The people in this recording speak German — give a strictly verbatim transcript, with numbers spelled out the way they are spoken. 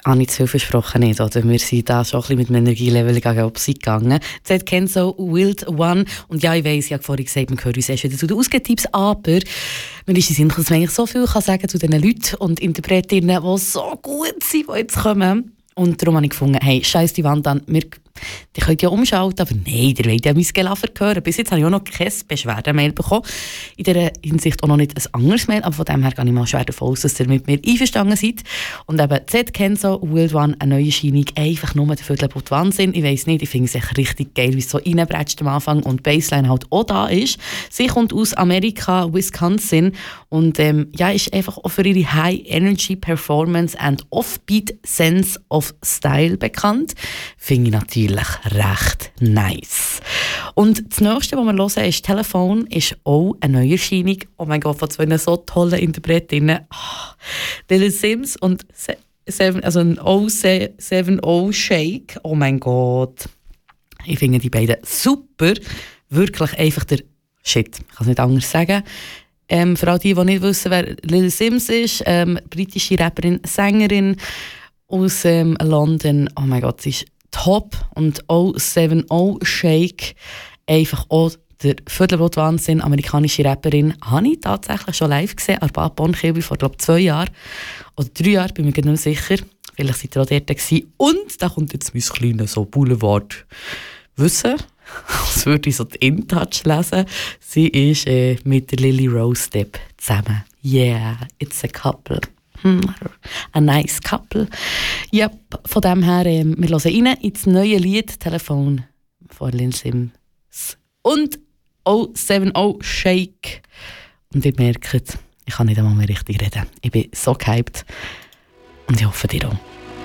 Habe ich zu viel versprochen, nicht, oder? Wir sind da schon ein bisschen mit dem Energielevel gegangen. Jetzt kennt so Wild One. Und ja, ich weiss, ich habe vorhin gesagt, wir hören uns erst wieder zu den Ausgetipps, aber mir ist in Sinn, dass man eigentlich so viel kann sagen zu diesen Leuten und Interpretinnen, die so gut sind, die jetzt kommen. Und darum habe ich gefunden, hey, scheiß die Wand an, wir, die könnt ja umschalten, aber nein, ihr wollt ja mein Gelafer hören. Bis jetzt habe ich auch noch kein Beschwerdemail bekommen. In dieser Hinsicht auch noch nicht ein anderes Mail, aber von dem her gehe ich mal schwer davon aus, dass ihr mit mir einverstanden seid. Und eben Z Kenzo, Wild One, eine neue Erscheinung, einfach nur der Viertelbot Wahnsinn. Ich weiss nicht, ich finde es echt richtig geil, wie es so reinbretscht am Anfang und die Bassline halt auch da ist. Sie kommt aus Amerika, Wisconsin und ähm, ja, ist einfach auch für ihre High Energy Performance and Offbeat Sense of Style bekannt. Finde ich natürlich recht nice. Und das nächste, was wir hören, ist «Telefon», ist auch eine Neuerscheinung. Oh mein Gott, von zwei so tollen Interpretinnen. Oh, Lil Sims und Seven, also ein O sieben O Shake. Oh mein Gott. Ich finde die beiden super. Wirklich einfach der Shit. Ich kann es nicht anders sagen. Ähm, für all die, die nicht wissen, wer Lil Sims ist, ähm, britische Rapperin, Sängerin aus ähm, London. Oh mein Gott, sie ist top. Und O sieben O Shake, einfach auch der Viertelbrot-Wahnsinn, amerikanische Rapperin, habe ich tatsächlich schon live gesehen, an Bad Bonn-Kilby vor, glaube ich, zwei Jahren oder drei Jahren, bin mir nicht mehr sicher. Vielleicht seid ihr auch dort gewesen. Und da kommt jetzt mein kleines so Boulevard-Wissen, als würde ich so die In-Touch lesen. Sie ist äh, mit der Lily Rose Depp zusammen. Yeah, it's a couple. A nice couple. Ja, von dem her, äh, wir hören rein ins neue Lied «Telefon» von Lil Sims und O sieben O Shake. Und ihr merkt, ich kann nicht einmal mehr richtig reden. Ich bin so gehypt und ich hoffe, ihr auch.